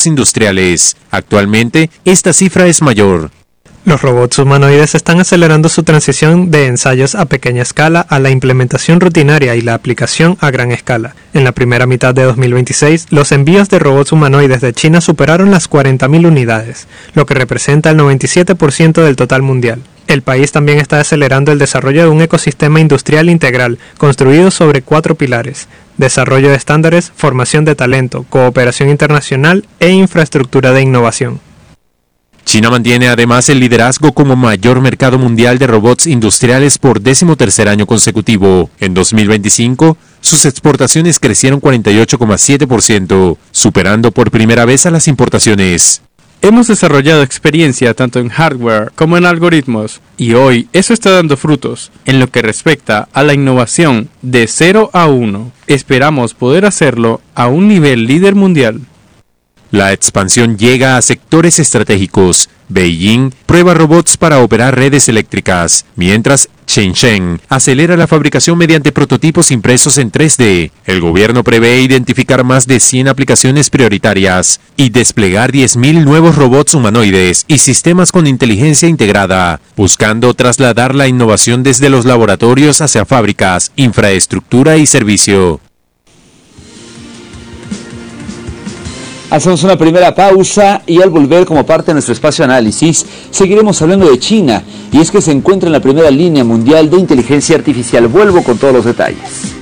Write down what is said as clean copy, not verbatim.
industriales. Actualmente, esta cifra es mayor. Los robots humanoides están acelerando su transición de ensayos a pequeña escala a la implementación rutinaria y la aplicación a gran escala. En la primera mitad de 2026, los envíos de robots humanoides de China superaron las 40.000 unidades, lo que representa el 97% del total mundial. El país también está acelerando el desarrollo de un ecosistema industrial integral, construido sobre 4 pilares: desarrollo de estándares, formación de talento, cooperación internacional e infraestructura de innovación. China mantiene además el liderazgo como mayor mercado mundial de robots industriales por 13º año consecutivo. En 2025, sus exportaciones crecieron 48,7%, superando por primera vez a las importaciones. Hemos desarrollado experiencia tanto en hardware como en algoritmos, y hoy eso está dando frutos. En lo que respecta a la innovación de 0 a 1, esperamos poder hacerlo a un nivel líder mundial. La expansión llega a sectores estratégicos. Beijing prueba robots para operar redes eléctricas, mientras Shenzhen acelera la fabricación mediante prototipos impresos en 3D. El gobierno prevé identificar más de 100 aplicaciones prioritarias y desplegar 10.000 nuevos robots humanoides y sistemas con inteligencia integrada, buscando trasladar la innovación desde los laboratorios hacia fábricas, infraestructura y servicio. Hacemos una primera pausa y al volver, como parte de nuestro espacio de análisis, seguiremos hablando de China, y es que se encuentra en la primera línea mundial de inteligencia artificial. Vuelvo con todos los detalles.